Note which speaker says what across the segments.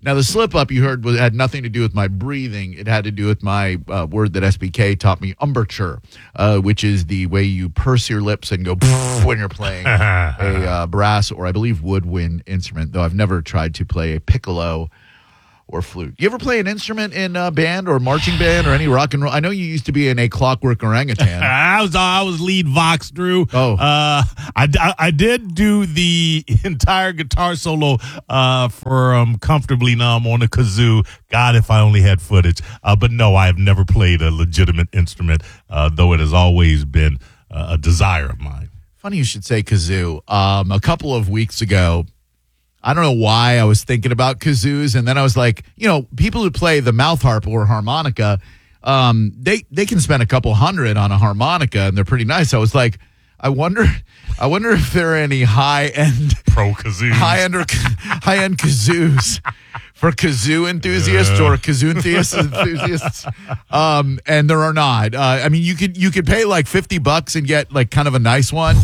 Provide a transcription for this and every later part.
Speaker 1: Now, the slip-up you heard had nothing to do with my breathing. It had to do with my word that SBK taught me, umbrature, which is the way you purse your lips and go when you're playing a brass or, I believe, woodwind instrument, though I've never tried to play a piccolo or flute. You ever play an instrument in a band or marching band or any rock and roll? I know you used to be in a Clockwork Orangutan.
Speaker 2: I was lead vox, Drew.
Speaker 1: Oh.
Speaker 2: I did do the entire guitar solo for Comfortably Numb on the kazoo. God, if I only had footage. But no, I have never played a legitimate instrument, though it has always been a desire of mine.
Speaker 1: Funny you should say kazoo. A couple of weeks ago, I don't know why I was thinking about kazoos, and then I was like, people who play the mouth harp or harmonica, they can spend a couple hundred on a harmonica, and they're pretty nice. I was like, I wonder if there are any high-end high-end kazoos for kazoo enthusiasts or kazoo enthusiasts, and there are not. I mean, you could pay like $50 and get like kind of a nice one.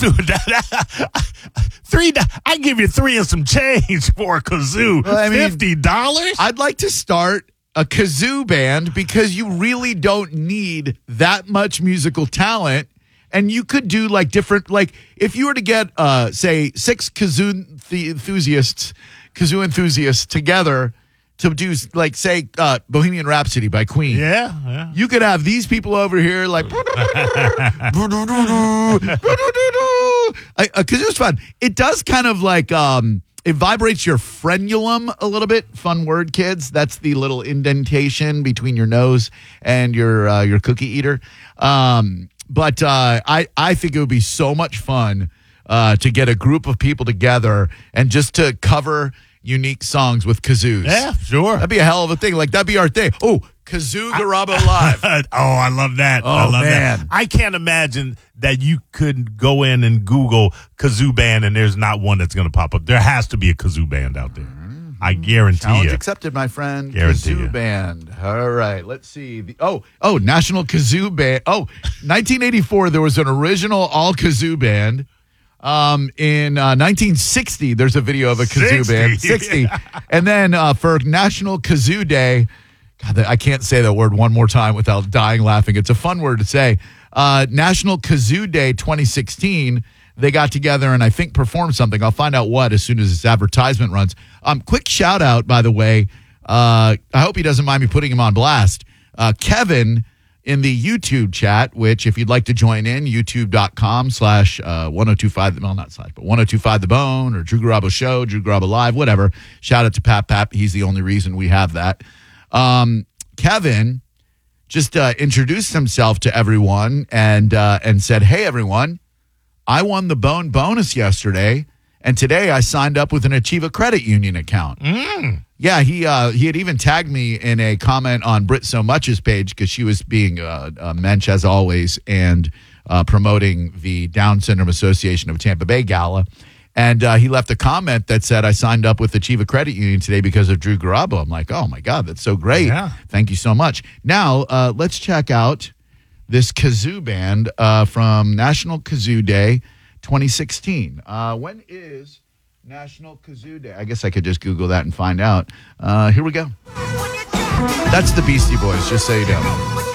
Speaker 2: I give you $3 and some change for a kazoo.
Speaker 1: Well, I mean,
Speaker 2: $50.
Speaker 1: I'd like to start a kazoo band because you really don't need that much musical talent. And you could do like different, like if you were to get, say, 6 kazoo enthusiasts together to do, like, say, Bohemian Rhapsody by Queen.
Speaker 2: Yeah.
Speaker 1: You could have these people over here, like, kazoo's fun. It does kind of like, it vibrates your frenulum a little bit. Fun word, kids. That's the little indentation between your nose and your cookie eater. But I think it would be so much fun to get a group of people together and just to cover unique songs with kazoos.
Speaker 2: Yeah, sure.
Speaker 1: That'd be a hell of a thing. Like, that'd be our thing. Oh, Kazoo Garabo Live.
Speaker 2: I love that.
Speaker 1: Oh,
Speaker 2: I love
Speaker 1: man.
Speaker 2: that. I can't imagine that you could go in and Google kazoo band and there's not one that's going to pop up. There has to be a kazoo band out there. I guarantee
Speaker 1: Challenge
Speaker 2: you.
Speaker 1: accepted, my friend.
Speaker 2: Guarantee
Speaker 1: Kazoo
Speaker 2: you.
Speaker 1: Band. All right, let's see. National Kazoo Band. 1984, there was an original all kazoo band. In 1960, there's a video of a kazoo
Speaker 2: 60.
Speaker 1: band. 60. And then for National Kazoo Day, God, I can't say that word one more time without dying laughing. It's a fun word to say. National Kazoo Day 2016, they got together and I think performed something. I'll find out what as soon as this advertisement runs. Quick shout out, by the way. I hope he doesn't mind me putting him on blast. Kevin in the YouTube chat, which if you'd like to join in, youtube.com/1025, well, not slash, but 1025 The Bone or Drew Garabo Show, Drew Garabo Live, whatever. Shout out to Pap. He's the only reason we have that. Kevin just introduced himself to everyone and said, hey, everyone, I won the Bone bonus yesterday, and today I signed up with an Achieva Credit Union account. Yeah, he had even tagged me in a comment on Brit So Much's page because she was being a mensch as always and promoting the Down Syndrome Association of Tampa Bay Gala. And he left a comment that said, I signed up with Achieva Credit Union today because of Drew Garabo. I'm like, oh, my God, that's so great.
Speaker 2: Yeah.
Speaker 1: Thank you so much. Now, let's check out this kazoo band from National Kazoo Day 2016. When is National Kazoo Day? I guess I could just Google that and find out. Here we go. That's the Beastie Boys, just so you know.